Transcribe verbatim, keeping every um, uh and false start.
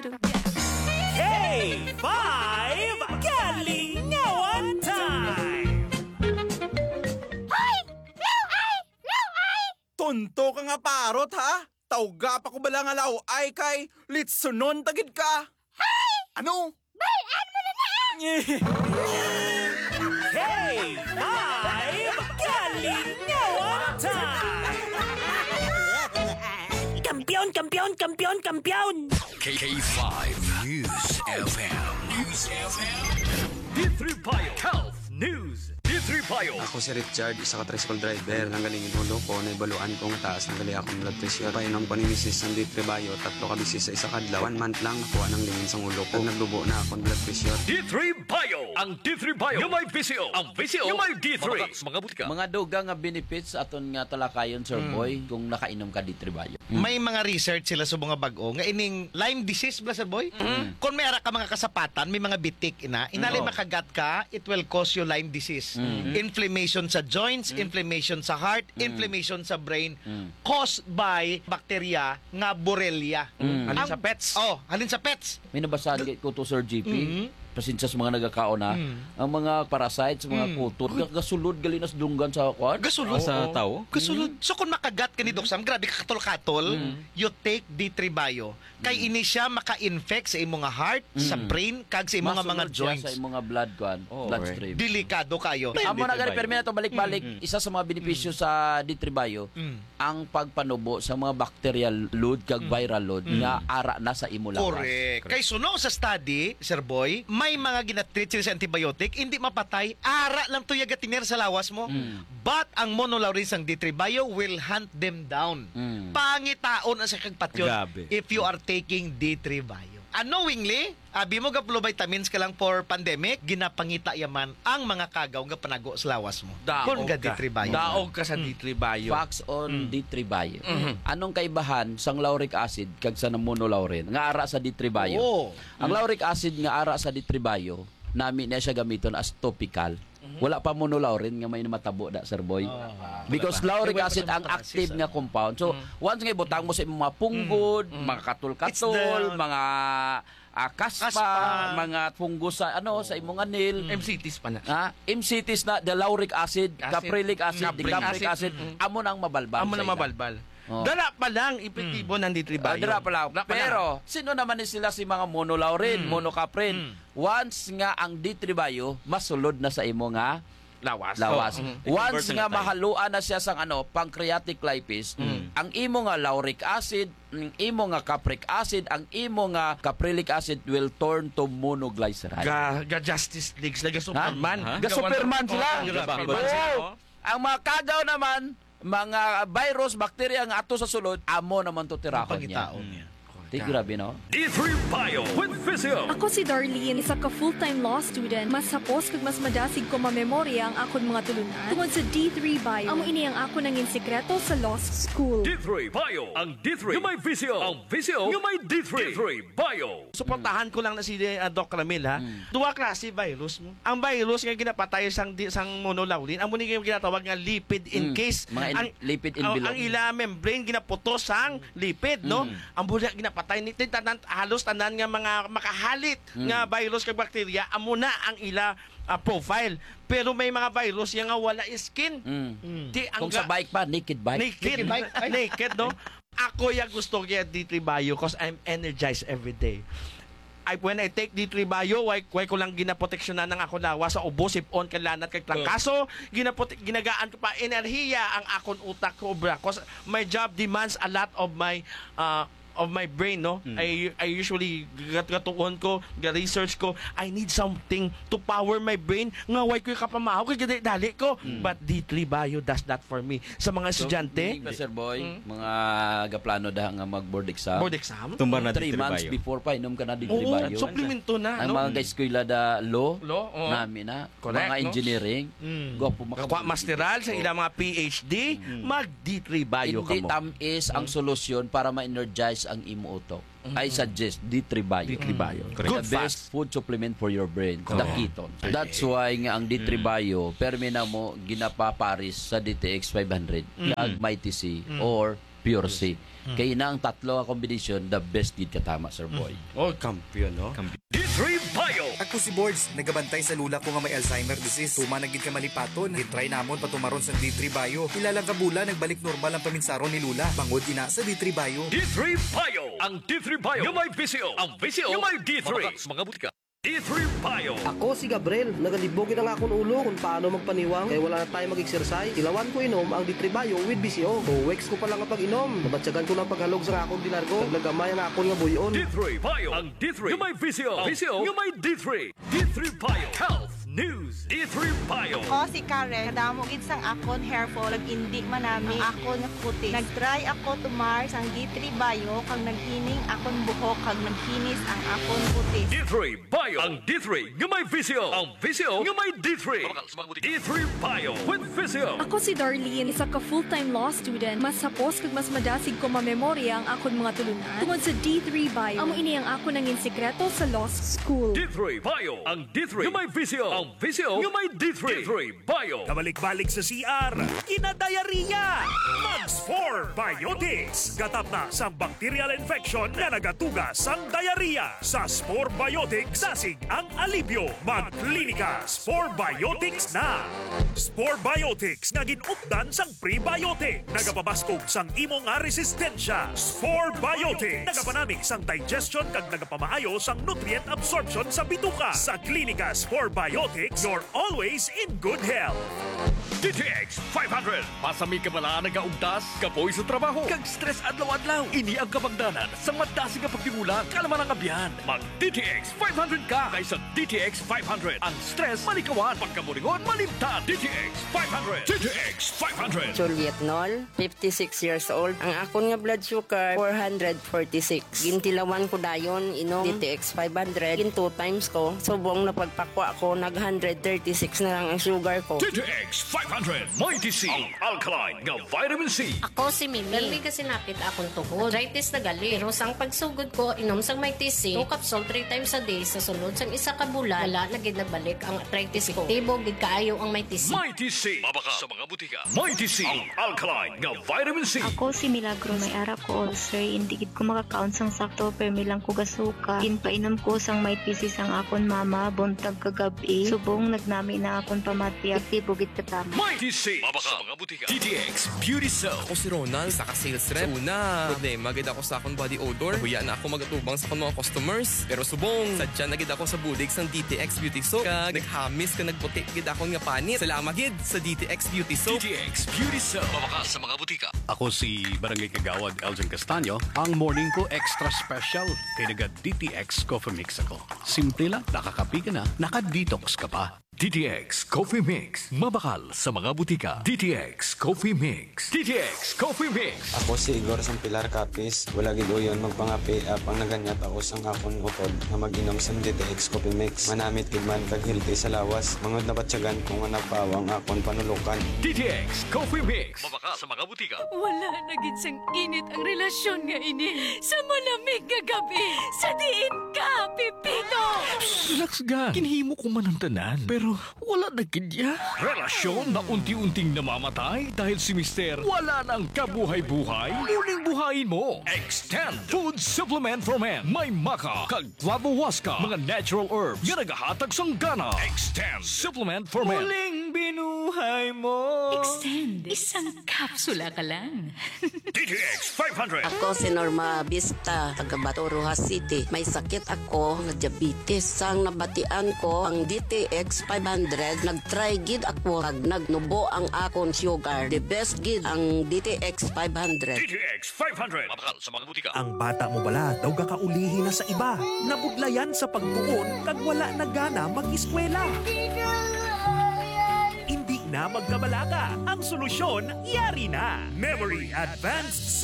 do. Yeah. K five Kalingawan Time! Tonto ka nga parot ha? Tawga pa ko bala nga lao ay kay litsunon tagid ka. Hay! Ano? Bayan mo na na! K five Kalingawan Time! Kampiyon, kampiyon, kampiyon, kampiyon! K five News F M. News F M. D three Bio Health News. D three Bio. Ako si Richard, isa ka tricycle driver. Nang galing inulo ko, naibaluan ko nga taas ng gali akong blood pressure. Painom ko ni misis ng D three Bio, tatlo ka bisis sa isa kadlaw. One month lang, nakuha ng lingin sa ulo ko. Naglubo na akong blood pressure. D three Bio. Ang D three Bio. Yung may V C O. Ang V C O. Yung may D three. Mga buti ka. Mga dugang nga benefits aton nga talakayon, Sir Boy, kung nakainom ka D three Bio. May mga research sila sa mga bag-o nga ining Lyme disease ba sir boy? Mm. Kung may ara ka mga kasapatan, may mga bitik ina, inali Oo. makagat ka, it will cause you Lyme disease. Inflammation sa joints, inflammation sa heart, inflammation sa brain, caused by bacteria nga Borrelia. Halin sa pets. Oh, halin sa pets. May nabasahan kay ko to Sir G P. Pasensya sa mga nagakaon na. Ang mga parasites, mga kutot, ga- gasulod galinas dunggan sa kwan. Gasulod Sa tao. Gasulod. So kung makagat ka ni Doc Sam, grabe ka katol-katol, you take D three Bio. Kay ini siya maka-infect sa imong nga heart, sa brain, kag sa imong nga mga Masunod siya joints. sa imong nga blood kwan, bloodstream. Delikado kayo. Amo na gani permi na to balik-balik. Isa sa mga benepisyo sa D three Bio, ang pagpanubo sa mga bacterial load kag viral load nga ara na sa imo lawas. Correct. Kay suno sa study, Sir Boy, may mga ginatreat sila sa antibiotic, hindi mapatay, ara lang to yagatiner sa lawas mo. But ang monolaurin sang D three Bio will hunt them down. Mm. Pangitaon ang sa kagpatyon Grabe. if you are taking D three Bio. Unknowingly, abi mo gaplo vitamins ka lang for pandemic, ginapangita yaman ang mga kagaw nga panago sa lawas mo. Daog Kung ga D ka. three Bio. Daog ka sa D three Bio. Facts on D three Bio. Anong kaibahan sang lauric acid kag sa monolaurin nga ara sa D three Bio? Oo. Ang lauric acid nga ara sa D three Bio, nami na siya gamiton as topical. Wala pa monolaurin nga may matabo da, Sir Boy. Because lauric Kaya wala acid pa sa ang mga active process, nga compound. So, once nga ibutang mo sa imong mga punggod, mga It's katul-katul, the- mga ah, kaspa, Kaspa. mga fungus sa ano sa imong anil. M C Ts pa na. Ha? M C Ts na the lauric acid, Acid. caprilic acid, Capric capric acid. acid, amo nang mabalbal. Amo sa na ila. mabalbal. Oh. Dala pa lang epektibo ng D three Ah, Bio. dira pa lang. Dala pa lang. Pero, sino naman ni sila si mga monolaurin, monocaprin? Once nga ang D three Bio, masulod na sa imo nga lawas. lawas. Oh, mhm. Once I-convert nga na tayo. mahaluan na siya sang ano, pancreatic lipase, ang imo nga lauric acid, ang imo nga capric acid, ang imo nga caprilic acid will turn to monoglyceride. Ga, ga Justice League sila, ga Superman. Ha? Ga Superman sila. Oh, ga Superman Oo. sila, oh. Ang mga kagaw naman, mga virus, bacteria nga ato sa sulod, amo naman to tirahon niya. Pangitaon niya. Di grabe, no? D three Bio with Physio. Ako si Darlene, isa ka full-time law student. Mas hapos kag mas madasig ko mamemorya ang akon mga tulunan. Tungod sa D three Bio, amo ini ang ako nangin sekreto sa law school. D three Bio. Ang D three yung may V C O. Ang V C O yung may D three. D three Bio. Suportahan ko lang na si uh, Doc Ramil ha. Duwa klase virus mo. Ang virus nga ginapatay sang di, sang monolaurin, amo ni ginatawag nga lipid Mm. in case. Mga in- ang, lipid ang, envelope. ang ila membrane ginaputos sang lipid, no? Ang bulya ginapatay ni tanan halos tanan nga mga makahalit nga virus kag bakterya amo na ang ila ah, profile. Pero may mga virus yang nga wala skin. Mm. Di ang Kung sa bike pa, naked bike. Naked, Naked bike. Ay. naked, no? Ako yung gusto kaya D three Bio because I'm energized every day. I, when I take D three Bio, why, why ko lang ginaproteksyonan ng ako lawa sa ubo, sipon, kalanat, kay trangkaso, ginaprotek, ginagaan ko pa enerhiya ang akon utak ko, bra. Because my job demands a lot of my uh, of my brain, no? I I usually gatuon ko, ga-research ko, I need something to power my brain. Nga why ko kapamahaw kay gadi dali ko. But D three Bio does that for me. Sa mga estudyante, Hindi pa, Sir Boy, mga gaplano da nga mag-board exam. board exam, Tumbar na Three D three months Bio. before pa, inom ka na D three oo, Bio. supplemento na, Ang no? mga eskwela da law, Law, oo. namin na, Correct, mga no? engineering, gwapo Kapwa masteral sa ilang mga P H D, mag D three Bio ka Hindi mo. tam is ang solusyon para ma-energize ang imo utok. I suggest D three Bio. D three Bio. The Good best food supplement for your brain, the ketone. That's why nga ang D three Bio, permi na mo ginapaparis sa D T X five hundred, kag Mighty C or Pure C. Kaya na ang tatlo nga kombinasyon, the best gid katama, Sir Boy. Oh, kampiyon, no? D three Bio. Ako si Boards, nagabantay sa lula ko nga may Alzheimer disease. Tuma nagid ka malipaton, gitry namon patumaron sa D three Bio. Ilang kabula nagbalik normal ang paminsaron ni Lula. Bangod ina sa D three Bio. D three Bio. Ang D three Bio yung may V C O. Ang V C O yung may D three. Mga butika. D three Bio. Ako si Gabriel, nagalibogin ang akong ulo kung paano magpaniwang kaya wala na tayo mag-exercise. Ilawan ko inom ang D three Bio with B C O. Two weeks ko pa lang kapag inom. Nabatsagan ko ng paghalog sa akong dinargo. Naglagamay ang akong nga buyon. D three Bio. Ang D three yung may V C O. V C O yung may D three. D three Bio. Health News. D three Bio. Ako si Karen, kadamo gid sang akon hair fall, indi manami ang akon nga kutis. Nagtry ako tumar sang D three Bio kag naghining akon buhok kag naghinis ang akon kutis. D three Bio. Ang D three yung may V C O. Ang V C O yung may D three. D three Bio with V C O. Ako si Darlene, isa ka full-time law student. Mas hapos kag mas madasig ko mamemorya ang akon mga tulunan. Tungod sa D three Bio, amo ini ang ako nangin sekreto sa law school. D three Bio. Ang D three yung may V C O. Ang V C O yung may D three. D three Bio. Kabalik-balik sa C R, kinadayariya. Mags four Biotics. Gatap na sa bacterial infection na nagatuga sang diarrhea. Sa Spore Biotics, dasig ang alibyo. Mag-klinika, Spore Biotics na. Spore Biotics nga ginupdan sang prebiotic. Nagapabaskog sang imo nga resistensya. Spore Biotics. Nagapanamig sang digestion kag nagapamaayo sang nutrient absorption sa bituka. Sa klinika Spore Biotics, you're always in good health. D T X five hundred. Pasami ka bala nagaugtas, kapoy sa trabaho, kag stress adlaw-adlaw. Ini ang kabangdanan sa madasig nga pagtingulang kalaman ang abyan. Mag D T X five hundred ka kaysa D T X five hundred. Ang stress malikawan, pagkamuringon malimtan. D T X five hundred. D T X five hundred. Juliet Nol, fifty-six years old. Ang akon nga blood sugar four hundred forty-six. Gintilawan ko dayon inom D T X five hundred. Gin two times ko. Subong na pagpakwa ko nag one thirty-six na lang ang sugar ko. D T X five hundred. Mighty C. Ang alkaline nga vitamin C. Ako si Mimi. Dali kasi napit akong tuhod. Arthritis na gali. Pero sang pagsugod ko, inom sang Mighty C. Two capsule three times a day. Sa sunod sang isa ka bulan, wala na gid nagbalik ang arthritis ko. Tibo gid kaayo ang Mighty C. Mighty C. Mabaka sa mga butika. Mighty C. Ang alkaline nga vitamin C. Ako si Milagro. May ara ko ulcer. Hindi gid ko makakaon sang sakto. Permi lang ko gasuka. Ginpainom ko sang Mighty C sang akon mama. Buntag kagabi. Subong nagnami na akon pamatya. Tibo gid katama. Mighty C. Mabaka sa mga butika. D T X Beauty Soap. Ako si Ronald, saka sales rep. Sa una, problema gid ako sa akong body odor. Huya na ako magatubang sa akong mga customers. Pero subong, sadya na gid ako sa budig sang D T X Beauty Soap. Kag naghamis ka nagputi gid akong nga panit. Salamat gid sa D T X Beauty Soap. D T X Beauty Soap. Mabaka sa mga butika. Ako si Barangay Kagawad Elgin Castaño. Ang morning ko extra special kay naga D T X Coffee Mix ako. Simple lang, nakakapi ka na, naka-detox ka pa. D T X Coffee Mix. Mabakal sa mga butika. D T X Coffee Mix. D T X Coffee Mix. Ako si Igor sang Pilar Capis. Wala gid uyon magpangapi apang naganyat ako sang akon utod na mag-inom sang D T X Coffee Mix. Manamit gid man kag healthy sa lawas. Mangod na batyagan ko nga napawang akon panulukan. D T X Coffee Mix. Mabaka sa mga butika. Wala na gid sang init ang relasyon nga ini sa malamig nga gabi. Sa diin ka, Pipito! Relax ga. Kinhimo ko man ang tanan. Pero wala na kidya. Relasyon na unti-unting namamatay dahil si Mister wala nang kabuhay-buhay. Muling buhayin mo. Extend Food Supplement for Men. May maka, kag clavohuasca, mga natural herbs yan nagahatag sang gana. Extend Supplement for Men. Muling binuhay mo. Extend. Isang kapsula ka lang. D T X five hundred. Ako si Norma Vista, taga Bato, Rojas City. May sakit ako nga diabetes. Sang nabatian ko ang D T X five hundred, nag-try gid ako kag nagnubo ang akon sugar. The best gid ang D T X five hundred. D T X five hundred. Mabakal sa mga butika. Ang bata mo bala daw gakaulihi na sa iba. Nabudlayan sa pagtuon kag wala na gana mag-eskwela. Hindi na magkabalaga. Ang solusyon, yari na. Memory Advanced